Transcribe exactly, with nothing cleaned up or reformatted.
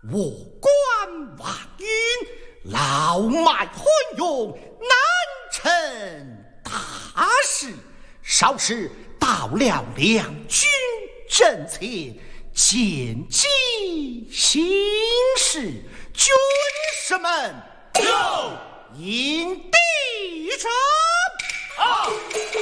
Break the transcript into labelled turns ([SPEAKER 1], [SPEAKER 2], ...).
[SPEAKER 1] 我观王允老迈昏庸，难成大事。稍时到了两军阵前，见机行事，军士们
[SPEAKER 2] 有
[SPEAKER 1] 迎敌者。
[SPEAKER 2] 好。